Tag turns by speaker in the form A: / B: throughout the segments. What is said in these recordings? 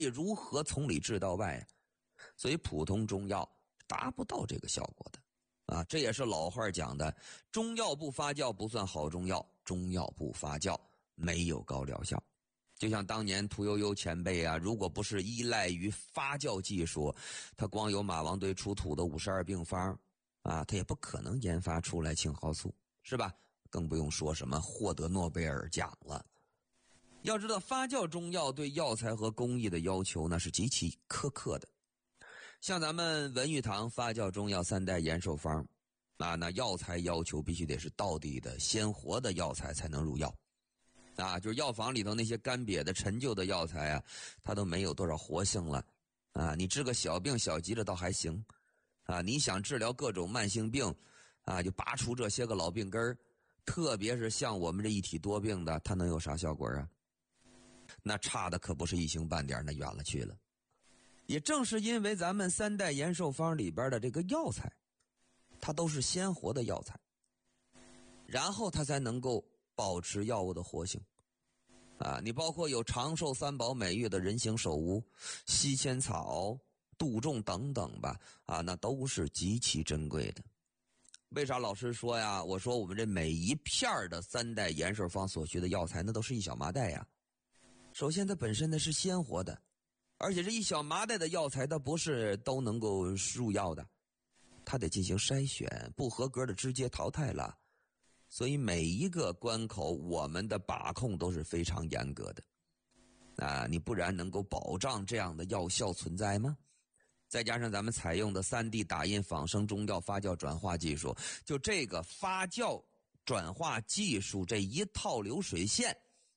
A: 你如何从里治到外啊？所以普通中药达不到这个效果的啊，这也是老话讲的，中药不发酵不算好中药，中药不发酵没有高疗效。就像当年屠呦呦前辈啊，如果不是依赖于发酵技术，他光有马王堆出土的52病方啊，他也不可能研发出来青蒿素，是吧？更不用说什么获得诺贝尔奖了。要知道发酵中药对药材和工艺的要求那是极其苛刻的。像咱们文玉堂发酵中药3代延寿方啊，那药材要求必须得是道地的鲜活的药材才能入药啊，就是药房里头那些干瘪的陈旧的药材啊，它都没有多少活性了啊。你治个小病小疾的倒还行啊，你想治疗各种慢性病啊，就拔除这些个老病根，特别是像我们这一体多病的，它能有啥效果啊？那差的可不是一星半点，那远了去了。也正是因为咱们3代延寿方里边的这个药材，它都是鲜活的药材，然后它才能够保持药物的活性啊。你包括有长寿3宝美玉的人形首乌、西千草、杜仲等等吧啊，那都是极其珍贵的。为啥老师说呀？我说我们这每一片的3代延寿方所需的药材，那都是一小麻袋呀。首先它本身的是鲜活的，而且这一小麻袋的药材它不是都能够入药的，它得进行筛选，不合格的直接淘汰了。所以每一个关口我们的把控都是非常严格的啊，你不然能够保障这样的药效存在吗？再加上咱们采用的3D 打印仿生中药发酵转化技术，就这个发酵转化技术这一套流水线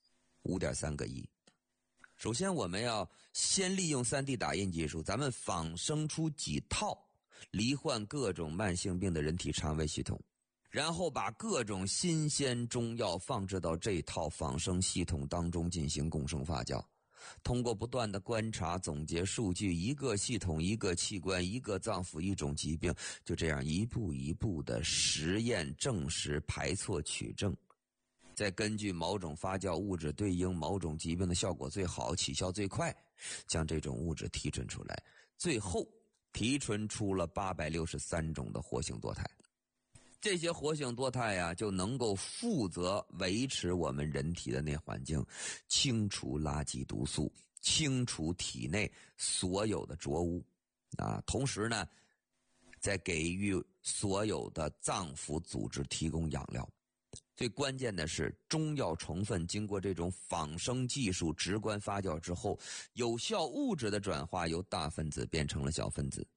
A: 5.3个亿。首先我们要先利用 3D 打印技术，咱们仿生出几套罹患各种慢性病的人体肠胃系统，然后把各种新鲜中药放置到这套仿生系统当中进行共生发酵。通过不断的观察总结数据，一个系统一个器官一个脏腑一种疾病，就这样一步一步的实验证实排错取证，再根据某种发酵物质对应某种疾病的效果最好起效最快，将这种物质提纯出来，最后提纯出了863种的活性多肽。这些活性多肽呀，就能够负责维持我们人体的内环境，清除垃圾毒素，清除体内所有的浊污啊。同时呢，再给予所有的脏腑组织提供养料。最关键的是，中药成分经过这种仿生技术直观发酵之后，有效物质的转化由大分子变成了小分子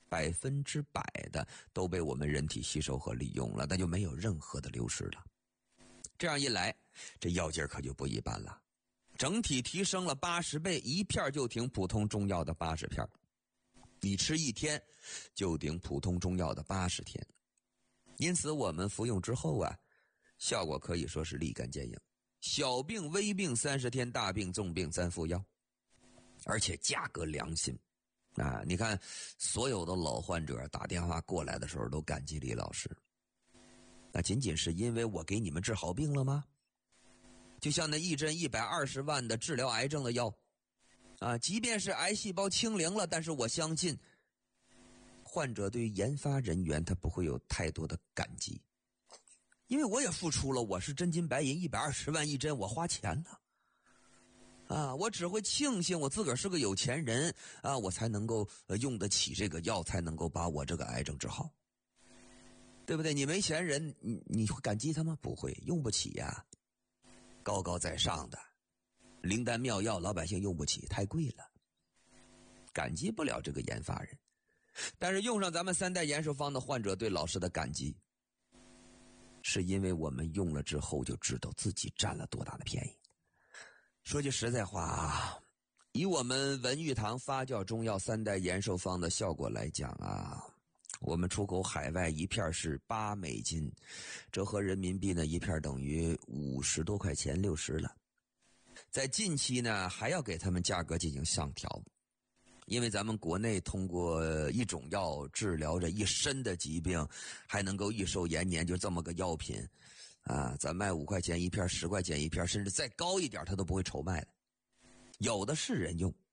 A: ，100%的都被我们人体吸收和利用了，那就没有任何的流失了。这样一来，这药劲可就不一般了，整体提升了80倍，一片就顶普通中药的80片，你吃1天就顶普通中药的80天。因此我们服用之后啊，效果可以说是立竿见影，小病微病30天，大病重病3副药，而且价格良心啊！你看所有的老患者打电话过来的时候都感激李老师，那仅仅是因为我给你们治好病了吗？就像那一针120万的治疗癌症的药啊，即便是癌细胞清零了，但是我相信患者对于研发人员他不会有太多的感激，因为我也付出了，我是真金白银120万一针，我花钱了啊，我只会庆幸我自个儿是个有钱人啊，我才能够用得起这个药，才能够把我这个癌症治好，对不对？你没钱人，你会感激他吗？不会，用不起呀。高高在上的灵丹妙药，老百姓用不起，太贵了，感激不了这个研发人。但是用上咱们3代延寿方的患者对老师的感激，是因为我们用了之后就知道自己占了多大的便宜。说句实在话啊，以我们文玉堂发酵中药3代延寿方的效果来讲啊，我们出口海外一片是8美金，折合人民币呢一片等于50多块钱，60了。在近期呢还要给他们价格进行上调，因为咱们国内通过一种药治疗着一身的疾病，还能够益寿延年，就这么个药品啊，咱卖5块钱一片，10块钱一片，甚至再高一点他都不会愁卖的。有的是人用